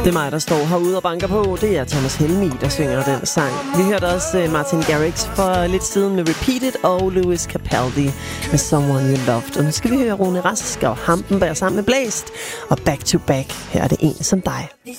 Det er mig, der står herude og banker på. Det er Thomas Helmig, der synger den sang. Vi hørte også Martin Garrix for lidt siden med Repeat It og Lewis Capaldi med Someone You Loved. Og nu skal vi høre Rune Rask og Hampenberg sammen med Blæst. Og Back to Back, her er det en som dig.